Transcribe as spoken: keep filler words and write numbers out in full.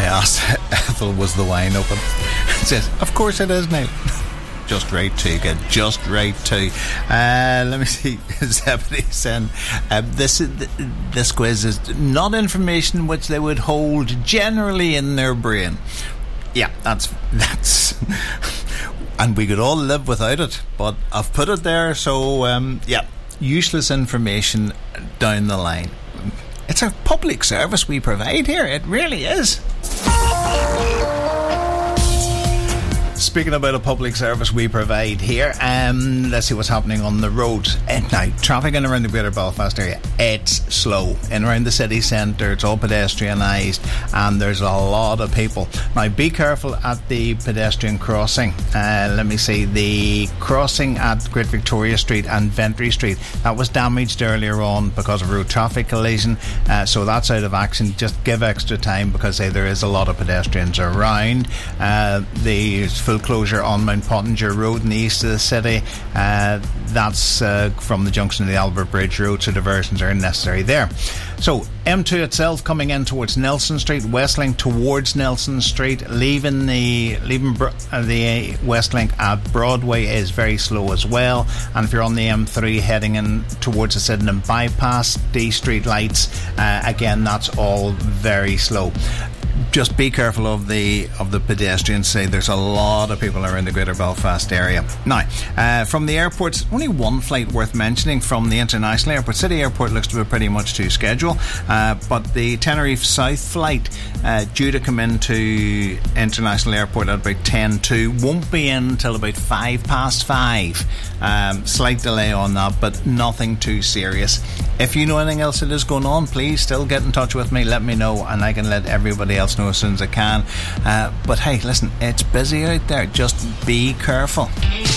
asked Ethel, was the wine open? It says, of course it is, Neil. Just right too, good. Just right too. Uh, let me see. Zebedee saying, uh, this this quiz is not information which they would hold generally in their brain. Yeah, that's that's. And we could all live without it, but I've put it there. So um, yeah, useless information down the line. It's a public service we provide here. It really is. Speaking about a public service we provide here, um, let's see what's happening on the roads. And now, traffic in around the Greater Belfast area, it's slow. In around the city centre, it's all pedestrianised, and there's a lot of people. Now, be careful at the pedestrian crossing. Uh, let me see, the crossing at Great Victoria Street and Ventry Street, that was damaged earlier on because of road traffic collision, uh, so that's out of action. Just give extra time because hey, there is a lot of pedestrians around. Uh, the full closure on Mount Pottinger Road in the east of the city, uh, that's uh, from the junction of the Albert Bridge Road, so diversions are necessary there. So M two itself coming in towards Nelson Street, Westlink towards Nelson Street, leaving the leaving Bro- uh, the Westlink at Broadway is very slow as well. And if you're on the M three heading in towards the Sydenham bypass, D Street lights, uh, again that's all very slow. Just be careful of the of the pedestrians. Say there's a lot of people around the Greater Belfast area. Now, uh, from the airports, only one flight worth mentioning from the international airport. City Airport looks to be pretty much to schedule, uh, but the Tenerife South flight uh, due to come into International Airport at about ten to won't be in until about five past five. Um, slight delay on that, but nothing too serious. If you know anything else that is going on, please still get in touch with me. Let me know, and I can let everybody else know as soon as I can. Uh, but hey, listen, it's busy out there. Just be careful.